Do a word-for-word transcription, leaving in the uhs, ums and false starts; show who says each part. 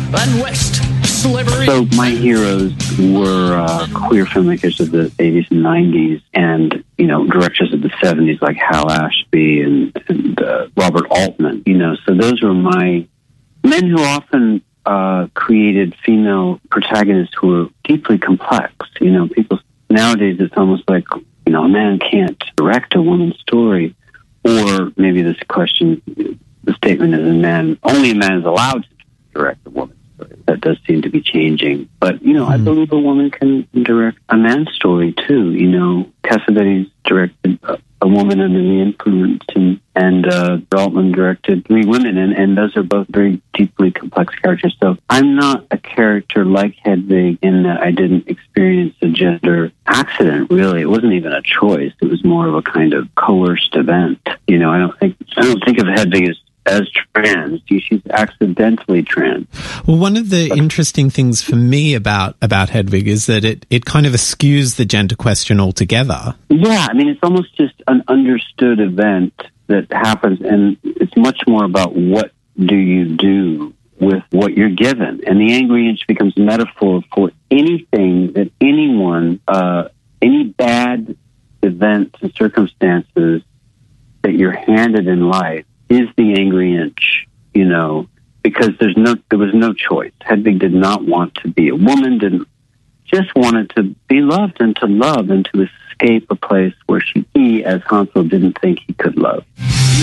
Speaker 1: and West. Slavery.
Speaker 2: So my heroes were uh, queer filmmakers of the eighties and nineties, and you know, directors of the seventies like Hal Ashby and, and uh, Robert Altman. You know, so those were my men who often uh, created female protagonists who were deeply complex. You know, people nowadays it's almost like, you know, a man can't direct a woman's story, or maybe this question, the statement is a man only a man is allowed to direct a woman's story. That does seem to be changing. But, you know, mm. I believe a woman can direct a man's story, too. You know, Cassavetes directed a, a woman under the influence, and, and uh, Altman directed three women, and, and those are both very deeply complex characters. So I'm not a character like Hedwig in that I didn't experience a gender accident, really. It wasn't even a choice. It was more of a kind of coerced event. You know, I don't think I don't think of Hedwig as as trans. She's accidentally trans.
Speaker 3: Well, one of the interesting things for me about, about Hedwig is that it, it kind of eschews the gender question altogether.
Speaker 2: Yeah, I mean, it's almost just an understood event that happens, and it's much more about what do you do with what you're given. And the angry inch becomes a metaphor for anything that anyone, uh, any bad events and circumstances that you're handed in life is the angry inch, you know, because there's no, there was no choice. Hedwig did not want to be a woman, didn't, just wanted to be loved and to love and to escape a place where she, he, as Hansel, didn't think he could love.